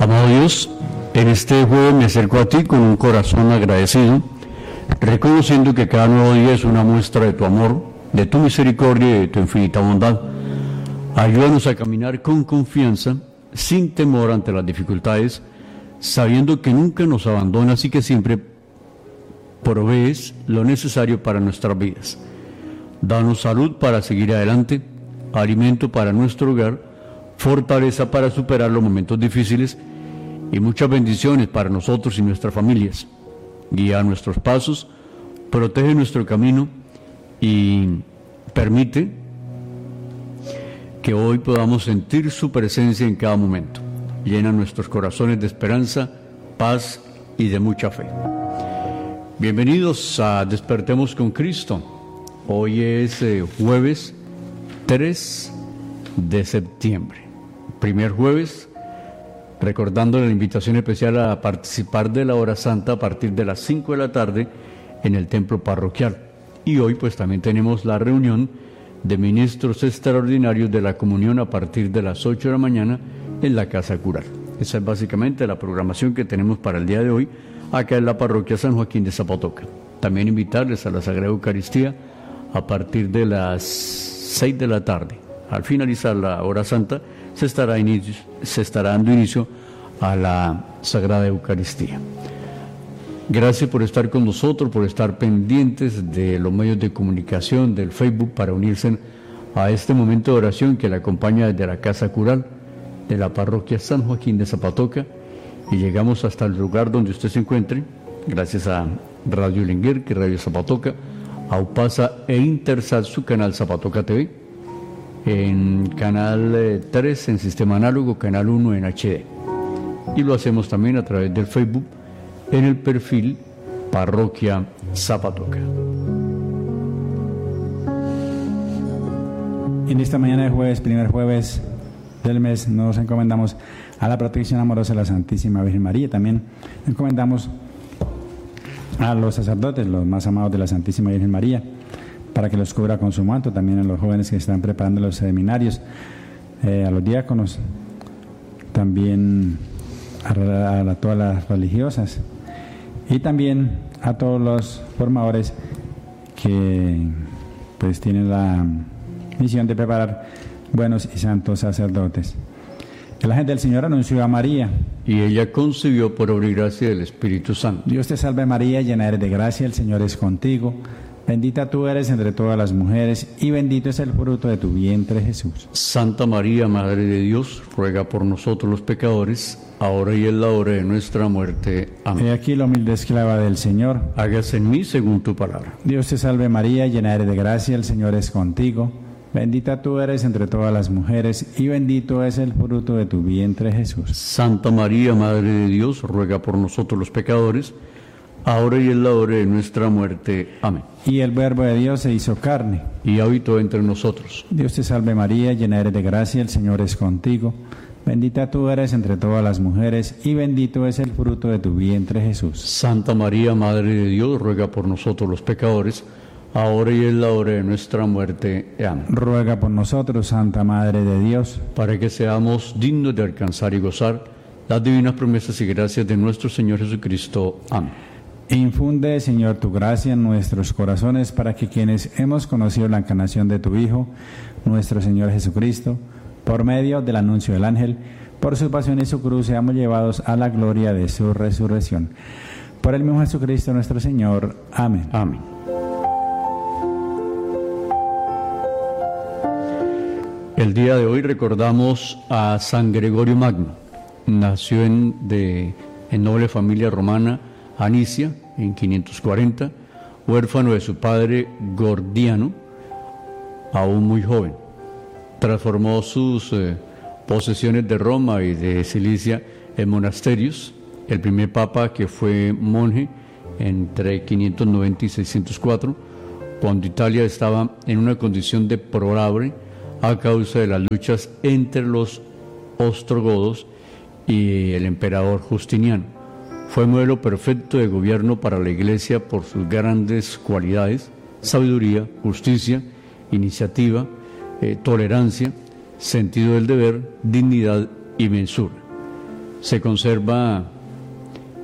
Amado Dios, en este jueves me acerco a ti con un corazón agradecido, reconociendo que cada nuevo día es una muestra de tu amor, de tu misericordia y de tu infinita bondad. Ayúdanos a caminar con confianza, sin temor ante las dificultades, sabiendo que nunca nos abandonas y que siempre provees lo necesario para nuestras vidas. Danos salud para seguir adelante, alimento para nuestro hogar, fortaleza para superar los momentos difíciles y muchas bendiciones para nosotros y nuestras familias. Guía nuestros pasos, protege nuestro camino y permite que hoy podamos sentir su presencia en cada momento. Llena nuestros corazones de esperanza, paz y de mucha fe. Bienvenidos a Despertemos con Cristo. Hoy es jueves 3 de septiembre. Primer jueves, recordando la invitación especial a participar de la hora santa a partir de las 5 de la tarde en el templo parroquial. Y hoy pues también tenemos la reunión de ministros extraordinarios de la comunión a partir de las 8 de la mañana en la Casa Cural. Esa es básicamente la programación que tenemos para el día de hoy acá en la parroquia San Joaquín de Zapatoca. También invitarles a la Sagrada Eucaristía a partir de las 6 de la tarde. Al finalizar la hora santa se estará dando inicio a la Sagrada Eucaristía. Gracias por estar con nosotros, por estar pendientes de los medios de comunicación, del Facebook, para unirse a este momento de oración que le acompaña desde la Casa Cural de la parroquia San Joaquín de Zapatoca, y llegamos hasta el lugar donde usted se encuentre, gracias a Radio Lenguer, que Radio Zapatoca, a UPASA e Intersat, su canal Zapatoca TV, en canal 3 en sistema análogo, canal 1 en HD. Y lo hacemos también a través del Facebook, en el perfil Parroquia Zapatoca. En esta mañana de jueves, primer jueves del mes, nos encomendamos a la protección amorosa de la Santísima Virgen María. También encomendamos a los sacerdotes, los más amados de la Santísima Virgen María, para que los cubra con su manto. También a los jóvenes que están preparando los seminarios, a los diáconos, también a todas las religiosas, y también a todos los formadores que pues tienen la misión de preparar buenos y santos sacerdotes. El ángel del Señor anunció a María, y ella concibió por obra y gracia del Espíritu Santo. Dios te salve María, llena eres de gracia, el Señor es contigo. Bendita tú eres entre todas las mujeres, y bendito es el fruto de tu vientre, Jesús. Santa María, Madre de Dios, ruega por nosotros los pecadores, ahora y en la hora de nuestra muerte. Amén. He aquí la humilde esclava del Señor. Hágase en mí según tu palabra. Dios te salve María, llena eres de gracia, el Señor es contigo. Bendita tú eres entre todas las mujeres, y bendito es el fruto de tu vientre, Jesús. Santa María, Madre de Dios, ruega por nosotros los pecadores, ahora y en la hora de nuestra muerte. Amén. Y el Verbo de Dios se hizo carne, y habitó entre nosotros. Dios te salve María, llena eres de gracia, el Señor es contigo. Bendita tú eres entre todas las mujeres, y bendito es el fruto de tu vientre, Jesús. Santa María, Madre de Dios, ruega por nosotros los pecadores, ahora y en la hora de nuestra muerte. Amén. Ruega por nosotros, Santa Madre de Dios, para que seamos dignos de alcanzar y gozar las divinas promesas y gracias de nuestro Señor Jesucristo. Amén. Infunde, Señor, tu gracia en nuestros corazones, para que quienes hemos conocido la encarnación de tu Hijo, nuestro Señor Jesucristo, por medio del anuncio del ángel, por su pasión y su cruz, seamos llevados a la gloria de su resurrección. Por el mismo Jesucristo nuestro Señor. Amén. Amén. El día de hoy recordamos a San Gregorio Magno. Nació en noble familia romana, Anicia, en 540, huérfano de su padre Gordiano, aún muy joven. Transformó sus posesiones de Roma y de Cilicia en monasterios. El primer papa, que fue monje entre 590 y 604, cuando Italia estaba en una condición deplorable a causa de las luchas entre los ostrogodos y el emperador Justiniano. Fue modelo perfecto de gobierno para la Iglesia por sus grandes cualidades: sabiduría, justicia, iniciativa, tolerancia, sentido del deber, dignidad y mensura. se conserva